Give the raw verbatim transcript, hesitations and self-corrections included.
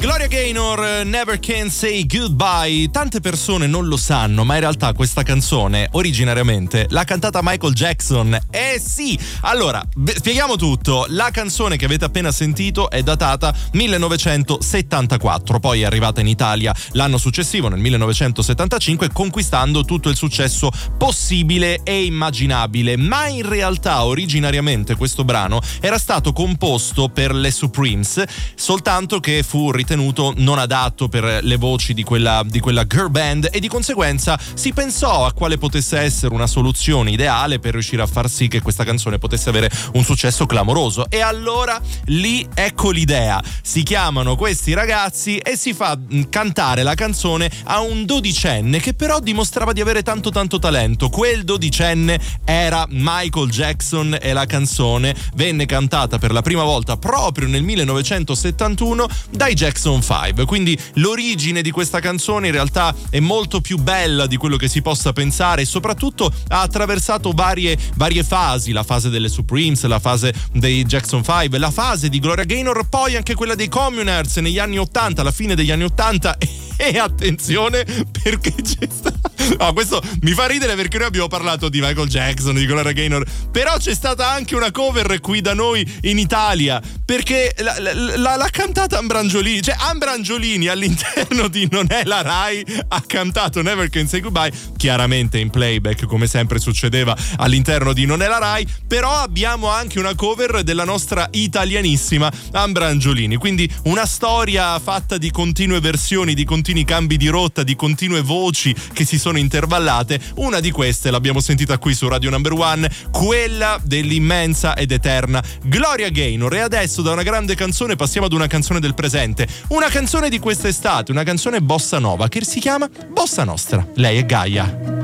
Gloria Gaynor, Never Can Say Goodbye. Tante persone non lo sanno, ma in realtà questa canzone originariamente l'ha cantata Michael Jackson. Eh sì! Allora, beh, spieghiamo tutto. La canzone che avete appena sentito è datata millenovecentosettantaquattro, poi è arrivata in Italia l'anno successivo, nel millenovecentosettantacinque, conquistando tutto il successo possibile e immaginabile. Ma in realtà originariamente questo brano era stato composto per le Supremes, soltanto che fu ritenuto non adatto per le voci di quella, di quella girl band, e di conseguenza si pensò a quale potesse essere una soluzione ideale per riuscire a far sì che questa canzone potesse avere un successo clamoroso. E allora lì ecco l'idea: si chiamano questi ragazzi e si fa cantare la canzone a un dodicenne che però dimostrava di avere tanto tanto talento. Quel dodicenne era Michael Jackson e la canzone venne cantata per la prima volta proprio nel millenovecentosettantuno dai Jackson cinque. Quindi l'origine di questa canzone in realtà è molto più bella di quello che si possa pensare, e soprattutto ha attraversato varie, varie fasi: la fase delle Supremes, la fase dei Jackson cinque, la fase di Gloria Gaynor, poi anche quella dei Communards negli anni ottanta, alla fine degli anni ottanta. E attenzione, perché c'è stato... Ah, questo mi fa ridere perché noi abbiamo parlato di Michael Jackson, di Gloria Gaynor, però c'è stata anche una cover qui da noi in Italia, perché la, la, l'ha cantata Ambrangiolini. Cioè Ambrangiolini all'interno di Non è la Rai ha cantato Never Can Say Goodbye, chiaramente in playback come sempre succedeva all'interno di Non è la Rai, però abbiamo anche una cover della nostra italianissima Ambrangiolini. Quindi una storia fatta di continue versioni, di continui cambi di rotta, di continue voci che si sono intervallate. Una di queste l'abbiamo sentita qui su Radio Number One, quella dell'immensa ed eterna Gloria Gaynor. E adesso da una grande canzone passiamo ad una canzone del presente, una canzone di quest'estate, una canzone bossa nova che si chiama Bossa Nostra. Lei è Gaia.